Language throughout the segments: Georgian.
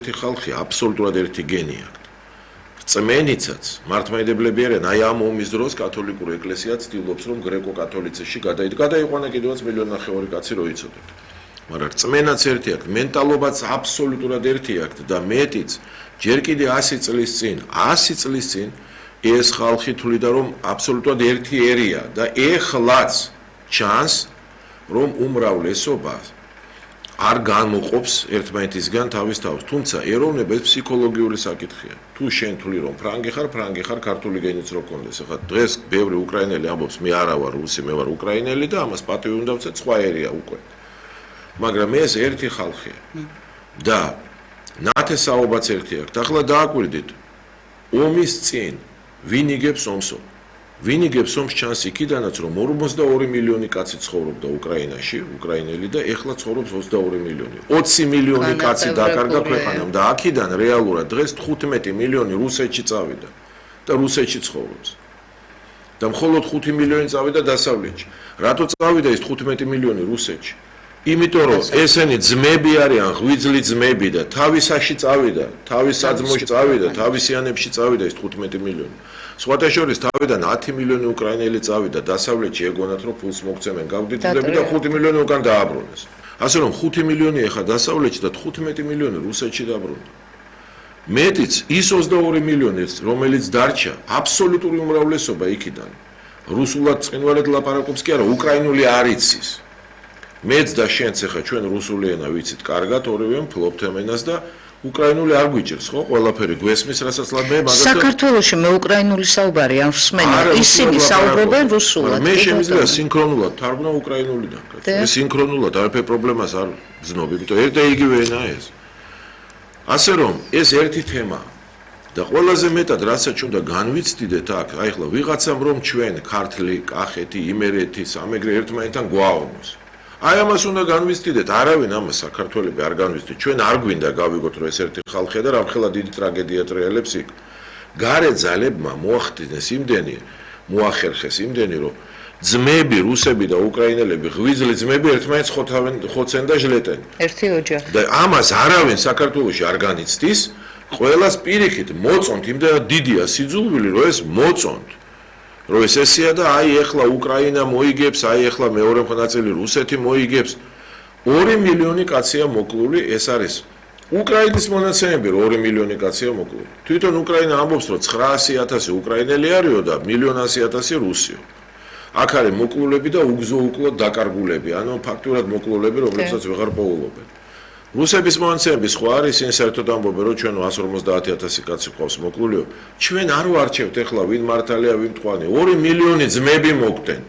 ხალხი აბსოლუტურად ერთი გენი აქვს. რწმენიცაც მართლმადიდებლები არიან, აი ამ ომის დროს კათოლიკური ეკლესია ცდილობს რომ გრეკო-კათოლიციზმში გადაიყვანა კიდევაც 1,5 მილიონი კაცი რო იცოდეთ. მაგრამ რწმენაც ერთი აქვს, მენტალობაც აბსოლუტურად ერთი აქვს და მეტიც ჯერ კიდე 100 წლის წინ ეს ხალხი თვლიდა რომ აბსოლუტურად ერთი ერია და ეხლაც ჩანს რომ უმრავლესობა არ განმოყოფს ერთმანეთისგან თავის თავს. თუმცა ეროვნება ეს ფსიქოლოგიური საკითხია. თუ შენ თვლი რომ ფრანგი ხარ, ქართული გენიც რო გქონდეს. ახლა დღეს ბევრი უკრაინელი ამბობს, მე არა ვარ რუსი, მე ვარ უკრაინელი და ამას პატივი უნდა ვცეთ, სხვა ერია უკვე. მაგრამ ეს ერთი ხალხია. და ნათესაობაც ერთი აქვს. ახლა დააკვირდით, ომის წინ ვინ იგებს ომსო? ვინ იგებს ომს ჩანს იქიდანაც რომ 42 მილიონი კაცი ცხოვრობდა უკრაინაში, უკრაინელი და ეხლა ცხოვრობს 22 მილიონი. 20 მილიონი კაცი დაკარგა ქვეყანამ და აქედან რეალურად დღეს 15 მილიონი რუსეთში წავიდა და რუსეთში ცხოვრობს. და მხოლოდ 5 მილიონი წავიდა დასავლეთში. რატო წავიდა ეს 15 მილიონი რუსეთში? იმიტომ რომ ესენი ძმები არიან, ღვიძლი ძმები და თავისაში წავიდა, თავის საძმოში წავიდა, თავისიანებში წავიდა ეს 15 მილიონი. სხვათა შორის თავიდან 10 მილიონი უკრაინელი წავიდა დასავლეთში ეგონათ რომ ფულს მოგცემენ გავდიდდები და 5 მილიონი უკან დააბრუნეს. ასე რომ 5 მილიონი ეხა დასავლეთში და 15 მილიონი რუსეთში დაბრუნდა. მეტიც ის 22 მილიონი რომელიც დარჩა, აბსოლუტური უმრავლესობა იქიდან. რუსულად წინვალედ ლაპარაკობს კი არა, უკრაინული არ იცის. მეც და შენც ეხა ჩვენ რუსული ენა ვიცით კარგად, ორივე ფლობთ ენას და უკრაინული არ გვიჭირს, ხო? ყველაფერი გვესმის, რასაც ლაბე, მაგრამ საქართველოში მე უკრაინული საუბარი არ ვსმენი, ისინი საუბრობენ რუსულად. მე შემიძლია სინქრონულად თარგმნა უკრაინულიდან. მე სინქრონულად არაფერ პრობლემას არ ვზნობ, იმიტომ ერთ და იგივე ენაა ეს. ასე რომ ეს ერთი თემაა. და ყველაზე მეტად რასაც უნდა განვიცდიდეთ აქ, აი ახლა ვიღაცამ რომ ჩვენ ქართლი, კახეთი, იმერეთი, სამეგრე ერთმანეთთან გვაორმოს. აი ამას უნდა განვიცდიდეთ, არავინ ამას საქართველები არ განვიცდით. ჩვენ არ გვინდა გავიგოთ რომ ეს ერთი ხალხია და რამხელა დიდი ტრაგედია ტრიალებს იქ. გარე ძალებმა მოახერხეს იმდენი რომ ძმები, რუსები და უკრაინელები, ღვიძლი ძმები ერთმანეთს ხოცენ და ჟლეტენ. ერთი ოჯახი. და ამას არავინ საქართველოში არ განიცდის, ყველას პირიქით მოწონთ, იმდენად დიდია სიძულვილი რომ ეს მოწონთ. რომ ეს ესეა და აი ეხლა უკრაინა მოიგებს, აი ეხლა მეორე ნაწილი რუსეთი მოიგებს. 2 მილიონი კაცია მოკლული, ეს არის უკრაინის მონაცემები, 2 მილიონი კაცია მოკლული. თვითონ უკრაინა ამბობს, რომ 900,000 უკრაინელი არისო და 1,100,000 რუსიო. აქ არის მოკლულები და უგზო-უკლოდ დაკარგულები, ანუ ფაქტურად მოკლულები, რომლებსაც ვეღარ პოულობენ. რუსების მონაცემები სხვა არის, ისინი საერთოდ ამბობენ, რომ ჩვენ 150,000 კაცი ყავს მოკლულიო. ჩვენ არ ვარჩევთ ეხლა ვინ მართალია, ვინ მტყუარი. 2 მილიონი ძმები მოგდენ.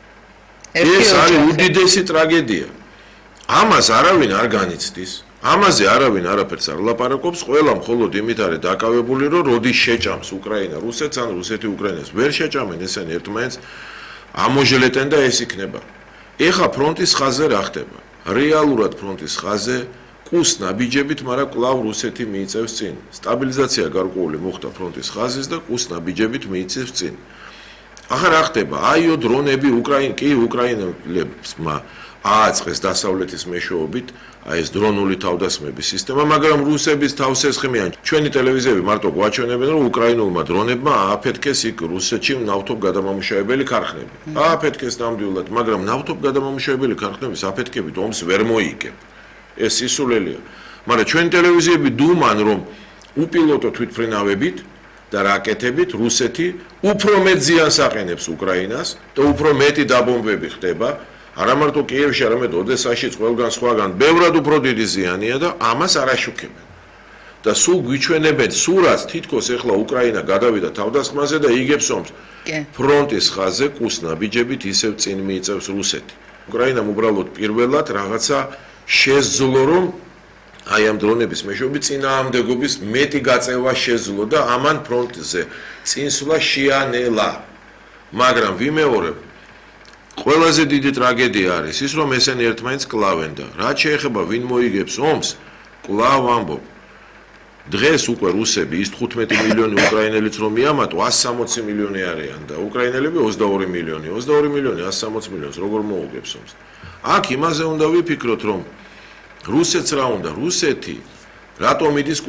ეს არის უდიდესი ტრაგედია. ამას არავინ არ განიცდის. ამაზე არავინ არაფერს არ ლაპარაკობს, ყველა მხოლოდ იმით არის დაკავებული, რომ როდის შეჭამს უკრაინა რუსეთს, ან რუსეთი უკრაინას. ვერ შეჭამენ ესენი ერთმანეთს, ამოჟლეტენ და ეს იქნება. ეხა ფრონტის ხაზზე რა ხდება? რეალურად ფრონტის ხაზზე კუს ნაბიჯებით, მაგრამ კვლავ რუსეთი მიიწევს წინ. სტაბილიზაცია გარკვეული მოხდა ფრონტის ხაზის და კუს ნაბიჯებით მიიწევს წინ. ახლა რა ხდება? აიო დრონები უკრაინელებმა ააწყეს დასავლეთის მეშვეობით, აი ეს დრონული თავდასხმების სისტემა, მაგრამ რუსების თავს ესხმიან. ჩვენი ტელევიზიები მარტო გვაჩვენებენ, რომ უკრაინულმა დრონებმა ააფეთქეს იქ რუსეთში ნავთობგადამამუშავებელი ქარხნები. ააფეთქეს ნამდვილად, მაგრამ ნავთობგადამამუშავებელი ქარხნების აფეთქებით ომს ვერ მოიგებ. ეს სისულელია. მაგრამ ჩვენი ტელევიზიები დუმან, რომ უპილოტო თვითმფრინავებით და რაკეტებით რუსეთი უფრო მეტ ზიანს აყენებს უკრაინას და უფრო მეტი დაბომბები ხდება. არა მარტო კიევში, არამედ ოდესაშიც, ყველგან სხვაგან, ბევრად უფრო დიდი ზიანია და ამას არ აშუქებენ. და სულ გვიჩვენებენ სურათს, თითქოს ეხლა უკრაინა გადავიდა თავდასხმაზე და იგებს ომს. ფრონტის ხაზზე კუს ნაბიჯებით ისევ წინ მიიწევს რუსეთი. უკრაინამ უბრალოდ პირველად რაღაცა შეძლო, რომ აი ამ დრონების მეშვეობით წინააღმდეგობის მეტი გაწევა შეძლო და ამან ფრონტზე წინსვლა შეანელა. მაგრამ ვიმეორებ, ყველაზე დიდი ტრაგედია არის ის, რომ ესენი ერთმანეთს კლავენ და რაც შეეხება ვინ მოიგებს ომს, კლავ ამბობ. დღეს უკვე რუსები ის 15 მილიონი უკრაინელიც რომ მიამატო, 160 მილიონი არიან და უკრაინელები 22 მილიონი, 160 მილიონს როგორ მოუგებს ომს. აქ იმაზე უნდა ვიფიქროთ, რომ რუსეთს რა უნდა? რუსეთი რატომ იდის